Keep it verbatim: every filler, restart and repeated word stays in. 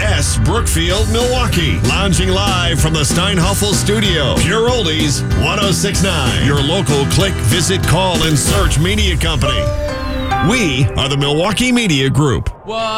S. Brookfield, Milwaukee. Lounging live from the Steinhoffel Studio. Pure Oldies, one oh six point nine. Your local click, visit, call, and search media company. We are the Milwaukee Media Group. What?